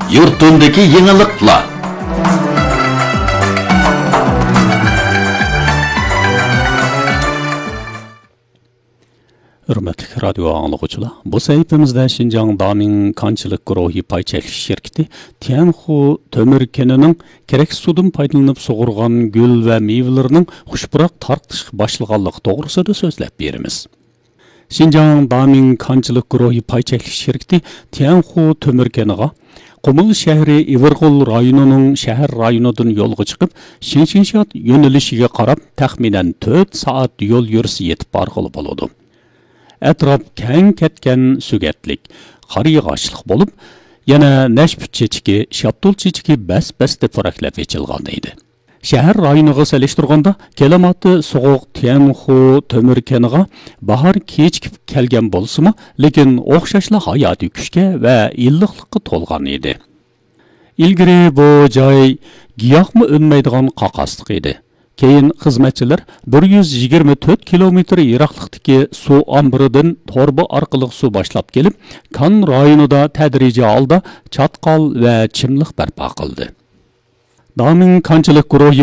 Yurtundaki yeniliklar. Hürmetli radyo anlıqçılar, bu sayfamızda Şinjan Damin Kançılık Guruhi pay çekiş şirketi Tianhu tömür keninin gerek sudan paydalanıp soğurgan gül ve meyvelerinin huşburak tartış başlıqanlık doğrusunda sözlep berimiz. Şinjan Damin Kançılık Guruhi pay çekiş şirketi Tianhu tömür keniga Qumul şəhri İvirğul rayonunun şəhər rayonudan yolga chiqib, Şinşinşat yönelişiga qarab təxminən 4 saat yol yurisi yetib barğılı boludu. Etraf keng ketken sügetlik, qariyğaçlıq bolub, yana näşpüt çeçiki, şaptul çeçiki bəs-bəsdə puraklab echilgan idi. Şəhər rayonuga seliştirganda kelamatı soğuq Tianhu tömür keniga bahar kechikib kelgen bolsumu, lekin o'xshashli hayoti kuchga va illiqlikqa to'lgan edi. Ilgari bu joy giyohmi o'nmaydigan qaqasliq edi. Keyin xizmatchilar 124 kilometr yiroqlikdagi suv ombiridan torba orqali suv boshlab kelib, Kan rayonida tadrijiy holda chatqal va chimliq barpo qildi. Damin Kançılık Guruhi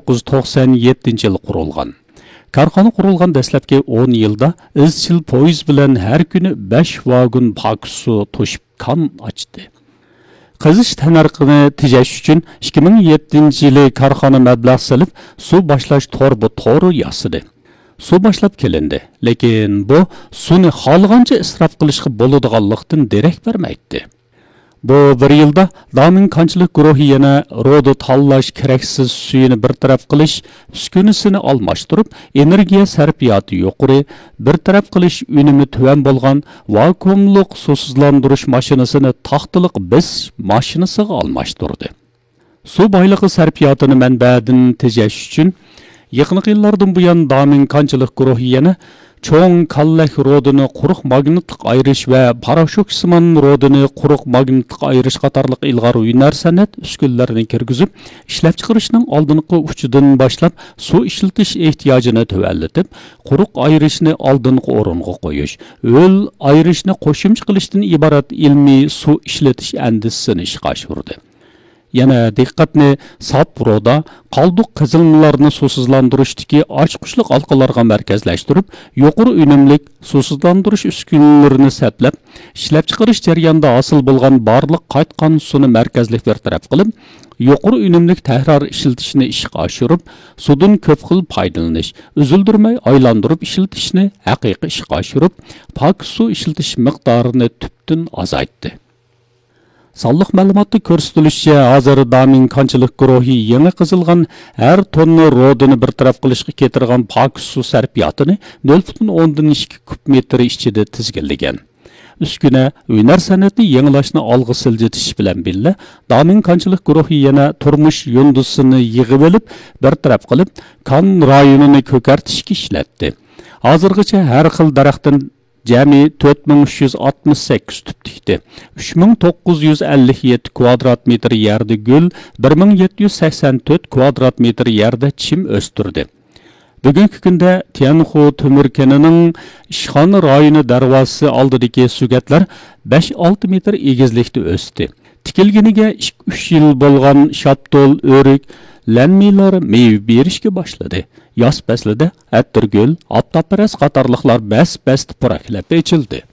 1997-yil qurilgan. Karxana qurilgan dastlabki 10 yilda izchil poyez bilan har kuni 5 vagon pak su to'shib kan ochdi. Qizish tanarqini tejash uchun 2007-yili karxana mablag' solib, suv boshlash to'ri yasidi. Suv boshlab kelindi, lekin bu suvni xohlagancha isrof qilishga bo'ladiganlikdan derak bermaydi. Bu bir yilda Damin Kançılık Guruhi yana ro'da tanlash keraksiz suyini bir taraf qilish, uskunisini almashtirib, energiya sarfiyoti yuqori, bir taraf qilish unumi tuvan bo'lgan vakuumliq suvsizlantirish mashinasini taxtiliq biz mashinasiga almashtirdi. Suv boyligi sarfiyotini manbadan tejash uchun yaqinqi yillardan buyon Damin Kançılık Guruhi yana cho'ng kallak rodini quruq magnitlik ayirish va parashoksimon rodini quruq magnitlik ayirish qatorliq ilg'or hunar san'at uskunlarini kirgizib, ishlab chiqarishning oldingi uchidan boshlab suv ishlatish ehtiyojini tuvallatib, quruq ayirishni oldingi o'ringa qo'yish, o'l ayirishni qo'shimcha qilishdan iborat ilmiy suv ishlatish andisini ishga oshirdi. Yana diqqatni sap roda qalduq qizilmalarni suvsizlantirishdagi ochqushliq halqalarga markazlashtirib, yuqori unumlik suvsizlantirish uskunalarini saplab, ishlab chiqarish jarayonida hosil bo'lgan barliq qaytgan suvni markazlik bir taraf qilib, yuqori unumlik takror ishlatishni ishga oshirib, suvdan ko'p xil foydalanish, uzildirmay aylantirib ishlatishni haqiqiy ishga oshirib, pok suv ishlatish miqdorini tubdan azaytdi. Sonliq ma'lumotda ko'rsatilishicha, hozir Damin Kançılık Guruhi yangi qizilgan har tonna rodini bir taraf qilishga ketirgan pok suv sarfiyotini 0.2 kub metr ichida tizginlagan. Uskuna hunar san'atni yangilashni olg'a siljitish bilan birga Damin Kançılık Guruhi yana turmush yundusini yig'ib olib, bir taraf qilib, Kan rayonini ko'kartishga ishlatdi. Hozirgacha har xil daraxtdan Cəmi 4368 tüp dikdi. 3957 kvadrat metr yerdə gül, 1784 kvadrat metr yerdə çim östürdü. Bugünkü gündə Tianhu tömür keninin işxana rayonu darvazası aldidagi sugatlar 5-6 metr egizlikdə östü. Tikilgeniga 3 yil bo'lgan shaptol, o'rik, lənmiylar meyve berishga boshladi. Yoz faslida Attirgul, Aptapparas qatorliqlar bəs-bəs puraklab echildi.